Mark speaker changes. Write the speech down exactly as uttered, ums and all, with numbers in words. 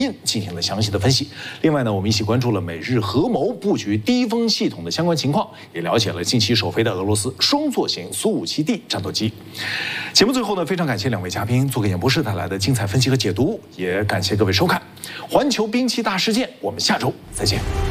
Speaker 1: 印进行了详细的分析。另外呢，我们一起关注了美日合谋布局低风系统的相关情况，也了解了近期首飞的俄罗斯双座型苏五七 D 战斗机。节目最后呢，非常感谢两位嘉宾做客演播室带来的精彩分析和解读，也感谢各位收看《环球兵器大事件》，我们下周再见。